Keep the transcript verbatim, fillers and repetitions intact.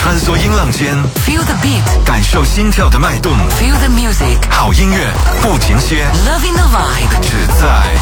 穿梭音浪间 Feel the beat， 感受心跳的脉动。 Feel the music， 好音乐不停歇 Loving the vibe， 只在